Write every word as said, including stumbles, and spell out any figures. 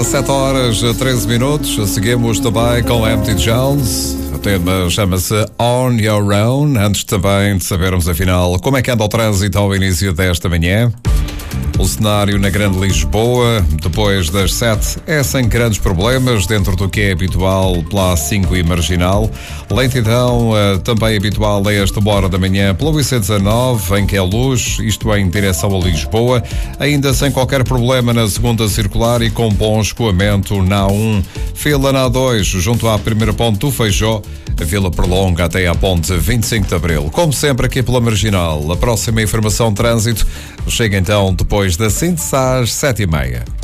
sete horas treze minutos, seguimos também com Empty Jones. O tema chama-se On Your Own. Antes também de sabermos afinal como é que anda o trânsito ao início desta manhã. O cenário na Grande Lisboa, depois das sete, é sem grandes problemas, dentro do que é habitual pela A cinco e Marginal. Lentidão também habitual a esta hora da manhã pela U I C dezanove, em que é luz, isto em direção a Lisboa, ainda sem qualquer problema na segunda circular e com bom escoamento na A um. Fila na A dois, junto à primeira ponte do Feijó, a fila prolonga até à ponte vinte e cinco de Abril. Como sempre aqui pela Marginal, a próxima informação de trânsito chega então depois da síntese às sete e meia.